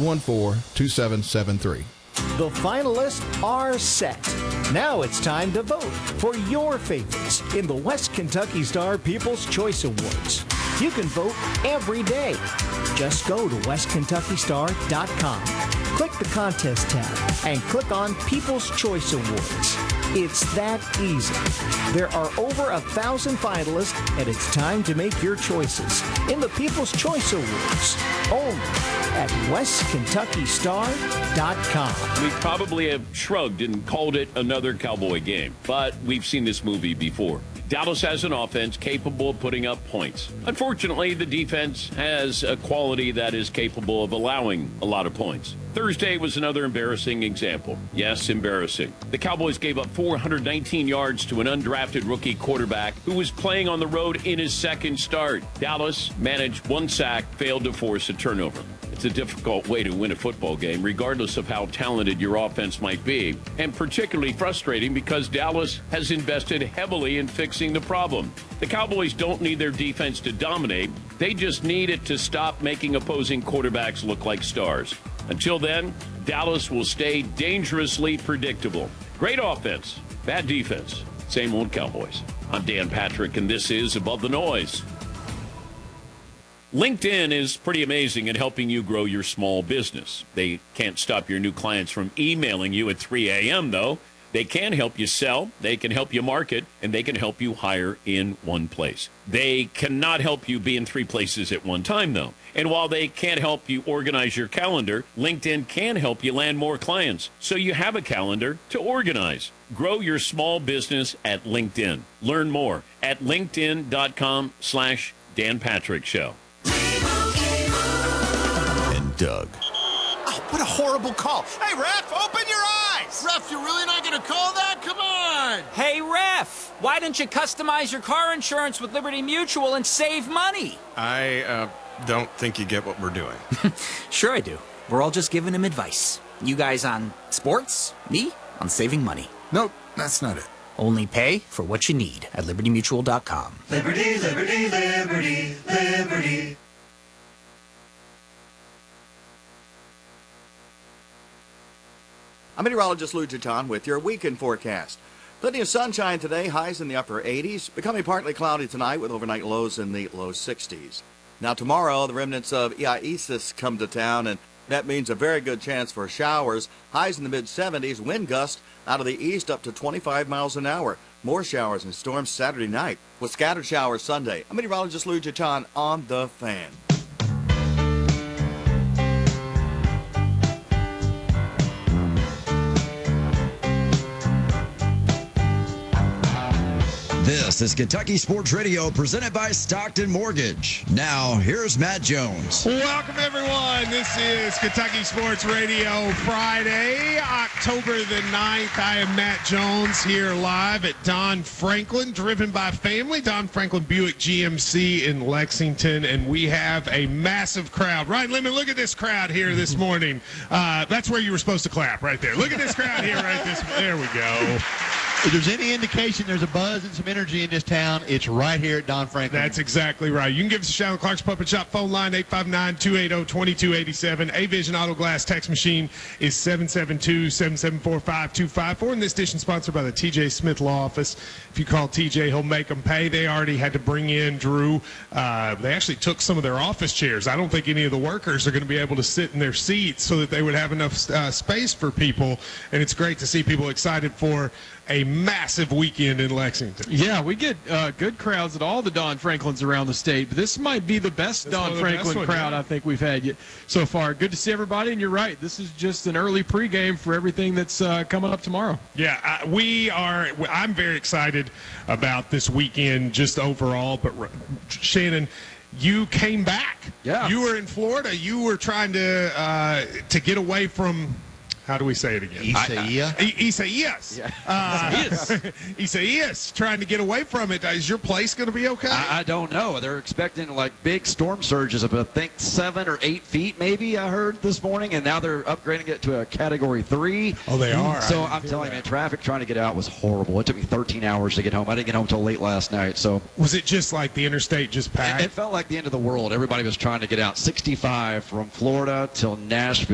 814-2773. The finalists are set. Now it's time to vote for your favorites in the West Kentucky Star People's Choice Awards. You can vote every day. Just go to westkentuckystar.com, click the contest tab, and click on People's Choice Awards. It's that easy. There are over 1,000 finalists, and it's time to make your choices in the People's Choice Awards, only at westkentuckystar.com. We probably have shrugged and called it another Cowboy game, but we've seen this movie before. Dallas has an offense capable of putting up points. Unfortunately, the defense has a quality that is capable of allowing a lot of points. Thursday was another embarrassing example. Yes, embarrassing. The Cowboys gave up 419 yards to an undrafted rookie quarterback who was playing on the road in his second start. Dallas managed one sack, failed to force a turnover. It's a difficult way to win a football game, regardless of how talented your offense might be, and particularly frustrating because Dallas has invested heavily in fixing the problem. The Cowboys don't need their defense to dominate. They just need it to stop making opposing quarterbacks look like stars. Until then, Dallas will stay dangerously predictable. Great offense, bad defense. Same old Cowboys. I'm Dan Patrick, and this is Above the Noise. LinkedIn is pretty amazing at helping you grow your small business. They can't stop your new clients from emailing you at 3 a.m., though. They can help you sell, they can help you market, and they can help you hire in one place. They cannot help you be in 3 places at one time, though. And while they can't help you organize your calendar, LinkedIn can help you land more clients, so you have a calendar to organize. Grow your small business at LinkedIn. Learn more at linkedin.com/Dan Patrick Show. And Doug. Oh, what a horrible call. Hey, ref, open your eyes. Ref, you're really not going to call that? Come on. Hey, ref, why don't you customize your car insurance with Liberty Mutual and save money? I don't think you get what we're doing. Sure I do. We're all just giving him advice. You guys on sports, me on saving money. Nope, that's not it. Only pay for what you need at libertymutual.com. Liberty, liberty, liberty, liberty. I'm meteorologist Lou Jutan with your weekend forecast. Plenty of sunshine today, highs in the upper 80s, becoming partly cloudy tonight with overnight lows in the low 60s. Now tomorrow, the remnants of Isis come to town, and that means a very good chance for showers. Highs in the mid-70s, wind gusts out of the east up to 25 miles an hour. More showers and storms Saturday night with scattered showers Sunday. I'm meteorologist Lou Jutan on The Fan. This is Kentucky Sports Radio presented by Stockton Mortgage. Now, here's Matt Jones. Welcome, everyone. This is Kentucky Sports Radio Friday, October the 9th. I am Matt Jones here live at Don Franklin, driven by family. Don Franklin Buick GMC in Lexington, and we have a massive crowd. Ryan Lemon, look at this crowd here this morning. That's where you were supposed to clap, right there. Look at this crowd here, there we go. If there's any indication there's a buzz and some energy in this town, it's right here at Don Franklin. That's exactly right. You can give us a shout on Clark's Puppet Shop phone line, 859-280-2287. A-Vision Auto Glass text machine is 772-774-5254. And this edition sponsored by the TJ Smith Law Office. If you call TJ, he'll make them pay. They already had to bring in Drew. They actually took some of their office chairs. I don't think any of the workers are going to be able to sit in their seats so that they would have enough space for people. And it's great to see people excited for a massive weekend in Lexington. Yeah, we get good crowds at all the Don Franklins around the state, but this might be the best Don Franklin crowd I think we've had yet so far. Good to see everybody, and you're right. This is just an early pregame for everything that's coming up tomorrow. Yeah, I'm very excited about this weekend just overall, but Shannon, you came back. Yeah. You were in Florida. You were trying to get away from, how do we say it again? Isaias. Isaias, trying to get away from it. Is your place going to be okay? I don't know. They're expecting like big storm surges of, I think, 7 or 8 feet maybe, I heard this morning, and now they're upgrading it to a Category 3. Oh, they are. So I'm telling you, man, traffic trying to get out was horrible. It took me 13 hours to get home. I didn't get home until late last night. So was it just like the interstate just packed? It felt like the end of the world. Everybody was trying to get out. 65 from Florida till Nashville.